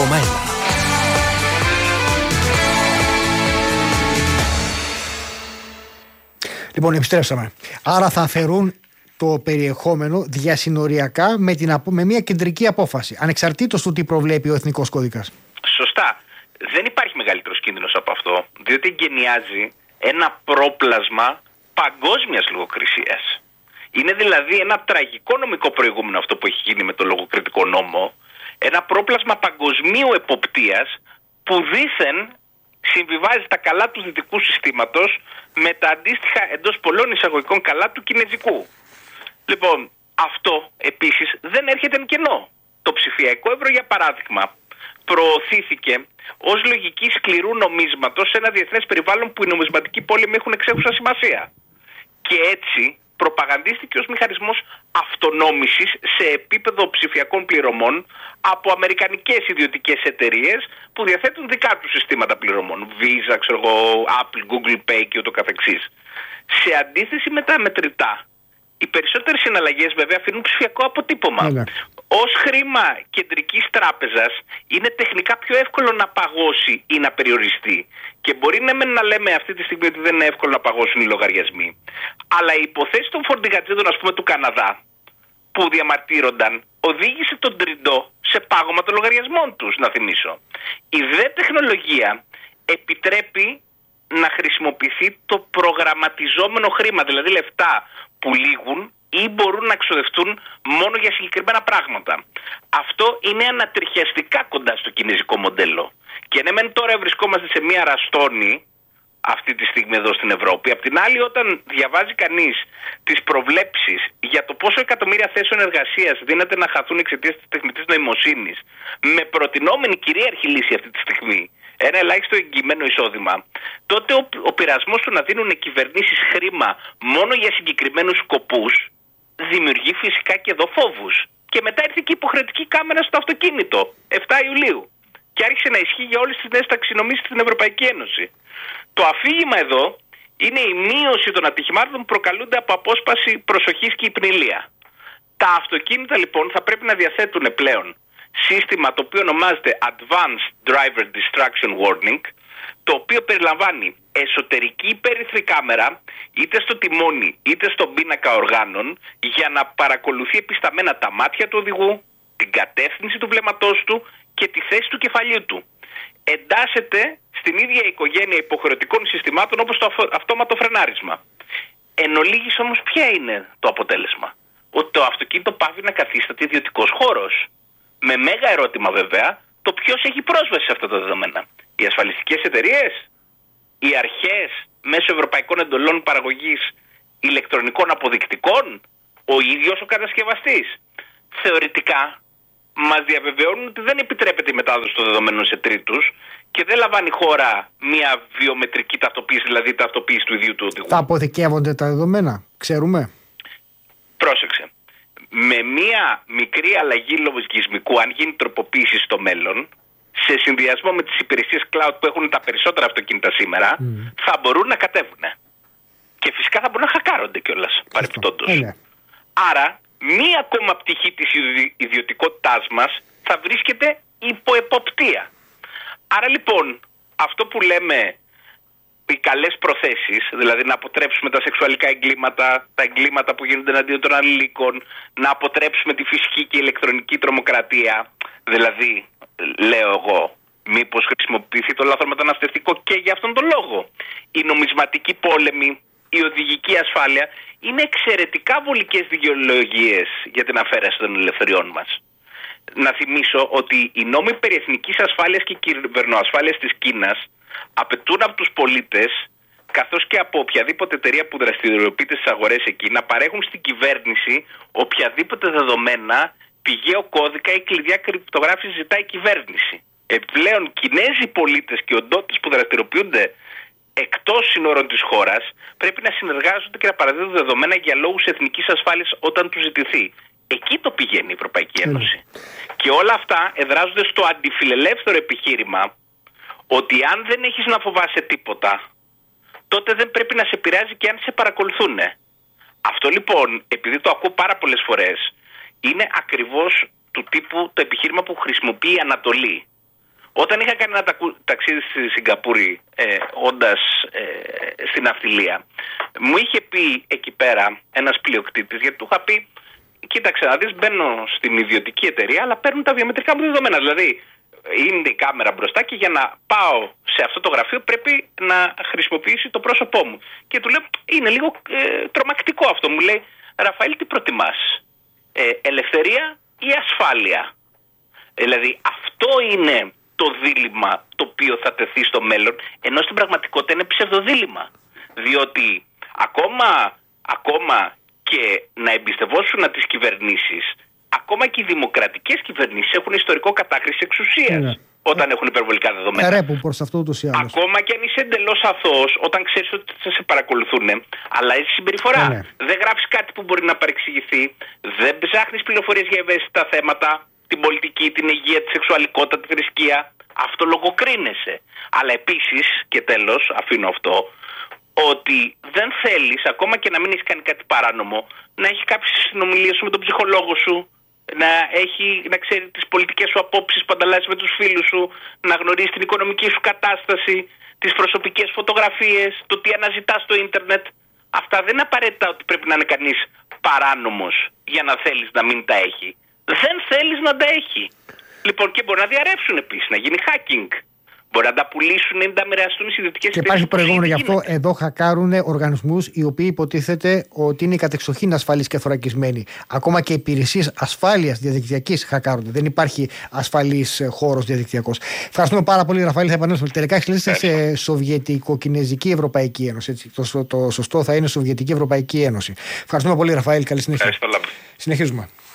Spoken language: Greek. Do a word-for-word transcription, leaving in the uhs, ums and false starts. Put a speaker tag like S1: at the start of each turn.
S1: κόμμα ένα.
S2: Λοιπόν, επιστρέψαμε. Άρα θα αφαιρούν το περιεχόμενο διασυνοριακά με, την, με μια κεντρική απόφαση, ανεξαρτήτως του τι προβλέπει ο Εθνικός Κώδικας.
S3: Σωστά. Δεν υπάρχει μεγαλύτερος κίνδυνος από αυτό, διότι εγκαινιάζει ένα πρόπλασμα παγκόσμιας λογοκρισίας. Είναι δηλαδή ένα τραγικό νομικό προηγούμενο αυτό που έχει γίνει με το λογοκριτικό νόμο, ένα πρόπλασμα παγκοσμίου εποπτείας που δήθεν συμβιβάζει τα καλά του δυτικού συστήματος με τα αντίστοιχα εντός πολλών εισαγωγικών καλά του κινέζικου. Λοιπόν, αυτό επίσης δεν έρχεται εν κενό. Το ψηφιακό ευρώ, για παράδειγμα, προωθήθηκε ως λογική σκληρού νομίσματος σε ένα διεθνές περιβάλλον που οι νομισματικοί πόλεμοι έχουν εξέχουσα σημασία. Και έτσι προπαγανδίστηκε ως μηχανισμός αυτονόμησης σε επίπεδο ψηφιακών πληρωμών από αμερικανικές ιδιωτικές εταιρείες που διαθέτουν δικά τους συστήματα πληρωμών. Visa, ξέρω εγώ, Apple, Google Pay και ούτω καθεξής. Σε αντίθεση με τα μετρητά, οι περισσότερες συναλλαγές βέβαια αφήνουν ψηφιακό αποτύπωμα. Yeah. Ως χρήμα κεντρικής τράπεζας είναι τεχνικά πιο εύκολο να παγώσει ή να περιοριστεί. Και μπορεί ναι μεν να λέμε αυτή τη στιγμή ότι δεν είναι εύκολο να παγώσουν οι λογαριασμοί. Αλλά η υποθέση των φορντιγατζίδων, ας πούμε, του Καναδά, που διαμαρτύρονταν, οδήγησε τον Τριντό σε πάγωμα των λογαριασμών τους, να θυμίσω. Η δε τεχνολογία επιτρέπει να χρησιμοποιηθεί το προγραμματιζόμενο χρήμα, δηλαδή λεφτά που λήγουν ή μπορούν να ξοδευτούν μόνο για συγκεκριμένα πράγματα. Αυτό είναι ανατριχιαστικά κοντά στο κινέζικο μοντέλο. Και ναι μεν τώρα βρισκόμαστε σε μια ραστόνη αυτή τη στιγμή εδώ στην Ευρώπη. Απ' την άλλη, όταν διαβάζει κανείς τις προβλέψεις για το πόσο εκατομμύρια θέσεων εργασίας δίνεται να χαθούν εξαιτίας της τεχνητής νοημοσύνης, με προτινόμενη κυρίαρχη λύση αυτή τη στιγμή ένα ελάχιστο εγγυημένο εισόδημα, τότε ο, ο πειρασμός του να δίνουν οι κυβερνήσεις χρήμα μόνο για συγκεκριμένους σκοπούς δημιουργεί φυσικά και εδώ φόβους. Και μετά ήρθε και η υποχρεωτική κάμερα στο αυτοκίνητο, επτά Ιουλίου. Και άρχισε να ισχύει για όλες τις νέες ταξινομήσεις στην Ευρωπαϊκή Ένωση. Το αφήγημα εδώ είναι η μείωση των ατυχημάτων που προκαλούνται από απόσπαση προσοχής και υπνηλία. Τα αυτοκίνητα λοιπόν θα πρέπει να διαθέτουν πλέον σύστημα το οποίο ονομάζεται Advanced Driver Distraction Warning, το οποίο περιλαμβάνει εσωτερική υπέρυθρη κάμερα είτε στο τιμόνι είτε στον πίνακα οργάνων για να παρακολουθεί επισταμμένα τα μάτια του οδηγού, την κατεύθυνση του βλέμματός του και τη θέση του κεφαλιού του. Εντάσσεται στην ίδια οικογένεια υποχρεωτικών συστημάτων όπως το αυτόματο φρενάρισμα. Εν ολίγης όμως ποια είναι το αποτέλεσμα? Ότι το αυτοκίνητο πάβει να καθίσταται ιδιωτικός χώρος. Με μέγα ερώτημα βέβαια το ποιος έχει πρόσβαση σε αυτά τα δεδομένα. Οι ασφαλιστικές εταιρείες, οι αρχές μέσω ευρωπαϊκών εντολών παραγωγής ηλεκτρονικών αποδεικτικών, ο ίδιος ο κατασκευαστής. Θεωρητικά μας διαβεβαιώνουν ότι δεν επιτρέπεται η μετάδοση των δεδομένων σε τρίτους και δεν λαμβάνει χώρα μια βιομετρική ταυτοποίηση, δηλαδή ταυτοποίηση του ιδίου του οδηγού.
S2: Θα αποθηκεύονται τα δεδομένα, ξέρουμε.
S3: Πρόσεξε. Με μια μικρή αλλαγή λογισμικού, αν γίνει τροποποίηση στο μέλλον, σε συνδυασμό με τις υπηρεσίες cloud που έχουν τα περισσότερα αυτοκίνητα σήμερα, mm. θα μπορούν να κατέβουν. Και φυσικά θα μπορούν να χακάρονται κιόλας παρεπιπτόντως. Yeah. Άρα, μία ακόμα πτυχή της ιδιωτικότητάς μας θα βρίσκεται υπό εποπτεία. Άρα λοιπόν, αυτό που λέμε οι καλές προθέσεις, δηλαδή να αποτρέψουμε τα σεξουαλικά εγκλήματα, τα εγκλήματα που γίνονται εναντίον των ανηλίκων, να αποτρέψουμε τη φυσική και ηλεκτρονική τρομοκρατία, δηλαδή, λέω εγώ, μήπως χρησιμοποιηθεί το λαθρομεταναστευτικό και για αυτόν τον λόγο. Η νομισματική πόλεμη, η οδηγική ασφάλεια είναι εξαιρετικά βολικές δικαιολογίες για την αφαίρεση των ελευθεριών μας. Να θυμίσω ότι οι νόμοι περί εθνικής ασφάλειας και κυβερνοασφάλειας της Κίνας απαιτούν από τους πολίτες, καθώς και από οποιαδήποτε εταιρεία που δραστηριοποιείται στις αγορές εκεί, να παρέχουν στην κυβέρνηση οποιαδήποτε δεδομένα, πηγαίο κώδικα ή κλειδιά κρυπτογράφησης ζητάει η κυβέρνηση. Επιπλέον, Κινέζοι πολίτες και οντότητες που δραστηριοποιούνται εκτός σύνορων της χώρας πρέπει να συνεργάζονται και να παραδίδουν δεδομένα για λόγους εθνικής ασφάλειας όταν τους ζητηθεί. Εκεί το πηγαίνει η Ευρωπαϊκή Ένωση. Mm. Και όλα αυτά εδράζονται στο αντιφιλελεύθερο επιχείρημα ότι αν δεν έχεις να φοβάσαι τίποτα, τότε δεν πρέπει να σε πειράζει και αν σε παρακολουθούν. Αυτό λοιπόν, επειδή το ακούω πάρα πολλές φορές, είναι ακριβώς του τύπου το επιχείρημα που χρησιμοποιεί η Ανατολή Όταν είχα κάνει ένα ταξίδι στη Σιγκαπούρη, ε, όντας ε, στην ναυτιλία, μου είχε πει εκεί πέρα ένας πλειοκτήτης, γιατί του είχα πει, κοίταξε να δεις, μπαίνω στην ιδιωτική εταιρεία, αλλά παίρνουν τα βιομετρικά μου δεδομένα. Δηλαδή, είναι η κάμερα μπροστά και για να πάω σε αυτό το γραφείο πρέπει να χρησιμοποιήσει το πρόσωπό μου. Και του λέω, είναι λίγο ε, τρομακτικό αυτό. Μου λέει, Ραφαήλ, τι προτιμάς, ε, ελευθερία ή ασφάλεια? Δηλαδή, αυτό είναι το δίλημμα το οποίο θα τεθεί στο μέλλον, ενώ στην πραγματικότητα είναι ψευδοδίλημμα. Διότι ακόμα, ακόμα και να εμπιστευόσουν τις κυβερνήσεις, ακόμα και οι δημοκρατικές κυβερνήσεις έχουν ιστορικό κατάκριση εξουσίας. Ναι. Όταν έχουν υπερβολικά δεδομένα.
S2: Ρέπουν προς αυτό ούτως ή άλλως.
S3: Ακόμα και αν είσαι εντελώς αθώος, όταν ξέρεις ότι θα σε παρακολουθούν, αλλάζει συμπεριφορά. Ναι. Δεν γράφεις κάτι που μπορεί να παρεξηγηθεί, δεν ψάχνεις πληροφορίες για ευαίσθητα θέματα, την πολιτική, την υγεία, τη σεξουαλικότητα, τη θρησκεία. Αυτό λογοκρίνεσαι. Αλλά επίσης, και τέλος, αφήνω αυτό, ότι δεν θέλεις, ακόμα και να μην έχεις κάνει κάτι παράνομο, να έχει κάποιες συνομιλίες σου με τον ψυχολόγο σου, να, έχει, να ξέρει τις πολιτικές σου απόψεις που ανταλλάσσεις με τους φίλους σου, να γνωρίζει την οικονομική σου κατάσταση, τις προσωπικές φωτογραφίες, το τι αναζητάς στο ίντερνετ. Αυτά δεν είναι απαραίτητα ότι πρέπει να είναι κανείς παράνομος για να θέλεις να μην τα έχει. Δεν θέλεις να τα έχει. Λοιπόν, και μπορεί να διαρρεύσουν επίσης, να γίνει hacking. Μπορεί να τα πουλήσουν ή να τα μοιραστούν οι ιδιωτικές εταιρείες.
S2: Και υπάρχει προηγούμενο γι' αυτό. Εδώ χακάρουν οργανισμούς οι οποίοι υποτίθεται ότι είναι κατεξοχήν ασφαλείς και θωρακισμένοι. Ακόμα και υπηρεσίες ασφάλειας διαδικτυακής χακάρονται. Δεν υπάρχει ασφαλής χώρος διαδικτυακός. Ευχαριστούμε πάρα πολύ, Ραφαήλ. Θα επανέλθουμε. Τελικά εξελίσσεται σε Σοβιετικο-Κινέζικη Ευρωπαϊκή Ένωση. Έτσι. Το, το σωστό θα είναι Σοβιετική Ευρωπαϊκή Ένωση. Ευχαριστούμε πολύ, Ραφαήλ. Καλή συνέχεια. Συνεχίζουμε.